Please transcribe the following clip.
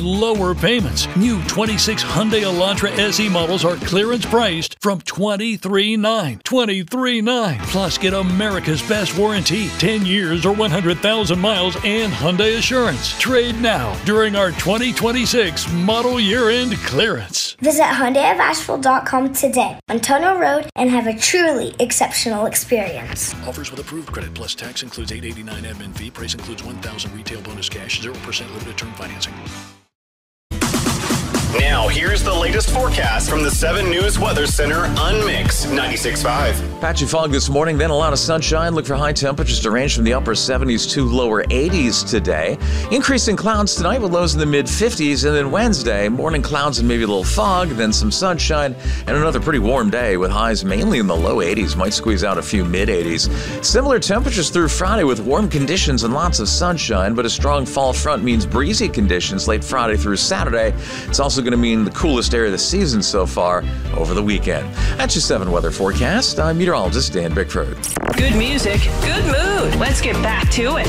lower payments. New 26 Hyundai Elantra SE models are clearance priced from $23,900. $23,900. Plus, get America's best warranty, 10 years or 100,000 miles, and Hyundai Assurance. Trade now during our 2026 model year-end clearance. Visit HyundaiofAsheville.com today on Tunnel Road and have a truly exceptional experience. Offers with approved credit plus tax includes $889 admin fee. Price includes $1,000 retail bonus cash, 0% limited term financing. Now, here's the latest forecast from the 7 News Weather Center on Mix 96.5. Patchy fog this morning, then a lot of sunshine. Look for high temperatures to range from the upper 70s to lower 80s today. Increasing clouds tonight with lows in the mid-50s. And then Wednesday, morning clouds and maybe a little fog, then some sunshine, and another pretty warm day with highs mainly in the low 80s. Might squeeze out a few mid-80s. Similar temperatures through Friday with warm conditions and lots of sunshine, but a strong fall front means breezy conditions late Friday through Saturday. It's also going to mean the coolest area of the season so far over the weekend. That's your 7 weather forecast. I'm meteorologist Dan Bickford. Good music, good mood. Let's get back to it.